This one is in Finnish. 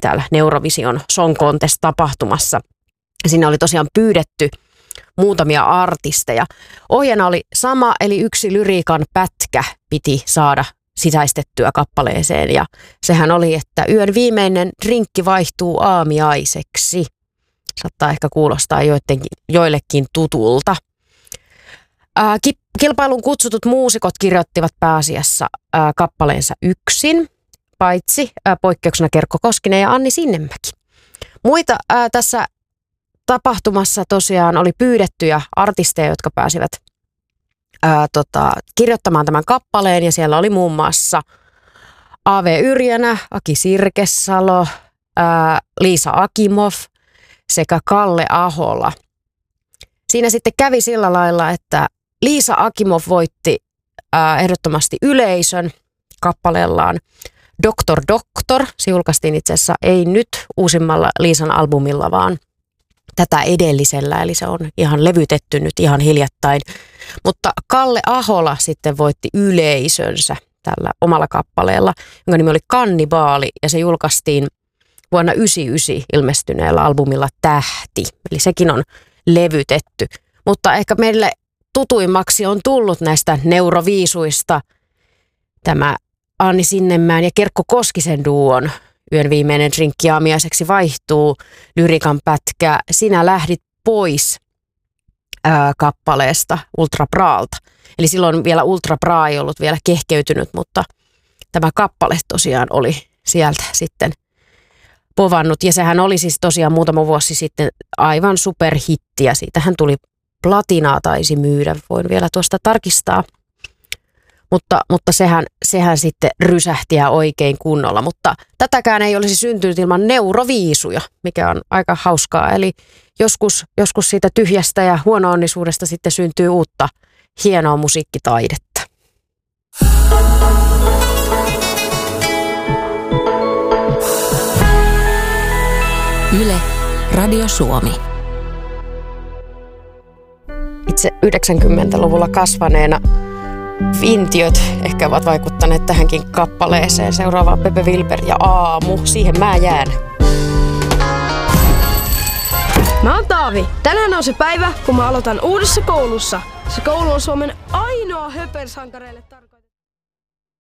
täällä Neurovision Song Contest-tapahtumassa. Siinä oli tosiaan pyydetty muutamia artisteja. Ohjeena oli sama, eli yksi lyriikan pätkä piti saada sisäistettyä kappaleeseen. Ja sehän oli, että yön viimeinen drinkki vaihtuu aamiaiseksi. Saattaa ehkä kuulostaa joillekin tutulta. Kilpailun kutsutut muusikot kirjoittivat pääasiassa kappaleensa yksin, paitsi poikkeuksena Kerkko Koskinen ja Anni Sinnemäki. Muita tässä tapahtumassa tosiaan oli pyydettyjä artisteja, jotka pääsivät kirjoittamaan tämän kappaleen, ja siellä oli muun muassa A.V. Yrjänä, Aki Sirkesalo, Liisa Akimov sekä Kalle Ahola. Siinä sitten kävi sillä lailla, että Liisa Akimov voitti ehdottomasti yleisön kappaleellaan Doktor Doktor. Se julkaistiin itse asiassa ei nyt uusimmalla Liisan albumilla, vaan tätä edellisellä, eli se on ihan levytetty nyt ihan hiljattain. Mutta Kalle Ahola sitten voitti yleisönsä tällä omalla kappaleella, jonka nimi oli Kannibaali, ja se julkaistiin vuonna 1999 ilmestyneellä albumilla Tähti. Eli sekin on levytetty. Mutta ehkä meille tutuimmaksi on tullut näistä neuroviisuista tämä Anni Sinnemäen ja Kerkko Koskisen duon Yön viimeinen drinkki aamiaiseksi vaihtuu lyrikan pätkä Sinä lähdit pois kappaleesta Ultra Braalta. Eli silloin vielä Ultra Bra ei ollut vielä kehkeytynyt, mutta tämä kappale tosiaan oli sieltä sitten povannut. Ja sehän oli siis tosiaan muutama vuosi sitten aivan superhitti, ja siitähän tuli platinaa taisi myydä, voin vielä tuosta tarkistaa. Mutta sehän sitten rysähti ja oikein kunnolla, mutta tätäkään ei olisi syntynyt ilman neuroviisuja, mikä on aika hauskaa. Eli joskus siitä tyhjästä ja huono-onnisuudesta sitten syntyy uutta hienoa musiikkitaidetta. Yle, Radio Suomi. Itse 90-luvulla kasvaneena intiöt ehkä ovat vaikuttaneet tähänkin kappaleeseen. Seuraava Pepe Wilber ja Aamu. Siihen mä jään. Mä oon Taavi. Tänään on se päivä, kun mä aloitan uudessa koulussa. Se koulu on Suomen ainoa höpersankareille tarkoitettu.